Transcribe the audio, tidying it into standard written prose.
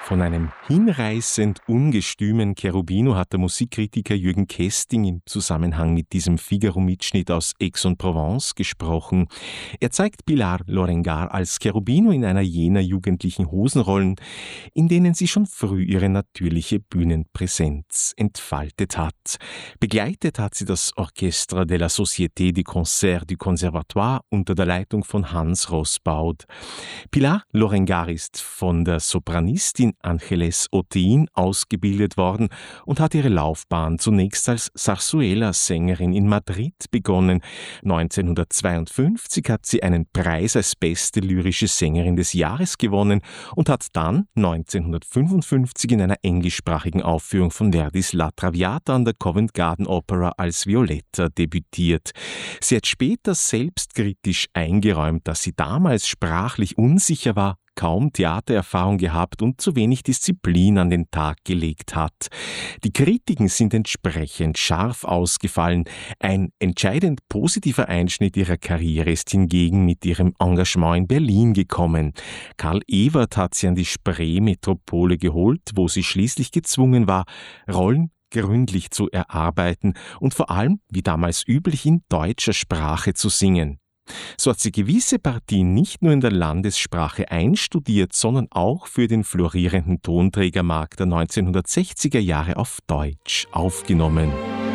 Von einem hinreißend ungestümen Cherubino hat der Musikkritiker Jürgen Kesting im Zusammenhang mit diesem Figaro-Mitschnitt aus Aix-en-Provence gesprochen. Er zeigt Pilar Lorengar als Cherubino in einer jener jugendlichen Hosenrollen, in denen sie schon früh ihre natürliche Bühnenpräsenz entfaltet hat. Begleitet hat sie das Orchestre de la Société des Concerts du Conservatoire unter der Leitung von Hans Rossbaud. Pilar Lorengar ist von der Sopranistin Ángeles Otein ausgebildet worden und hat ihre Laufbahn zunächst als Zarzuela-Sängerin in Madrid begonnen. 1952 hat sie einen Preis als beste lyrische Sängerin des Jahres gewonnen und hat dann 1955 in einer englischsprachigen Aufführung von Verdis La Traviata an der Covent Garden Opera als Violetta debütiert. Sie hat später selbstkritisch eingeräumt, dass sie damals sprachlich unsicher war, kaum Theatererfahrung gehabt und zu wenig Disziplin an den Tag gelegt hat. Die Kritiken sind entsprechend scharf ausgefallen. Ein entscheidend positiver Einschnitt ihrer Karriere ist hingegen mit ihrem Engagement in Berlin gekommen. Karl Ewert hat sie an die Spree-Metropole geholt, wo sie schließlich gezwungen war, Rollen gründlich zu erarbeiten und vor allem, wie damals üblich, in deutscher Sprache zu singen. So hat sie gewisse Partien nicht nur in der Landessprache einstudiert, sondern auch für den florierenden Tonträgermarkt der 1960er Jahre auf Deutsch aufgenommen.